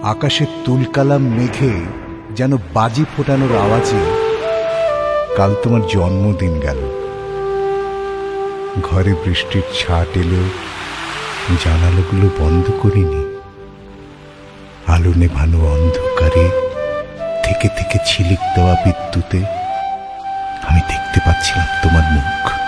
আকাশের তুলকালাম মেঘে যেন বাজি ফোটানোর আওয়াজে কাল তোমার জন্মদিন গেল। ঘরে বৃষ্টির ছাট এলো, জানালাগুলো বন্ধ করিনি। আলো নেভানো অন্ধকারে থেকে থেকে ঝিলিক দেওয়া বিদ্যুতে আমি দেখতে পাচ্ছিলাম তোমার মুখ।